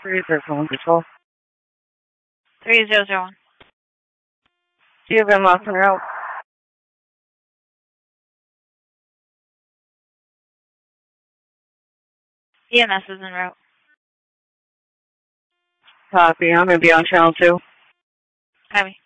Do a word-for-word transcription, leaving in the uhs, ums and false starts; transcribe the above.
three zero zero one control. three zero zero one. Do you have M S en route? E M S is en route. Copy. I'm going to be on channel two. Copy.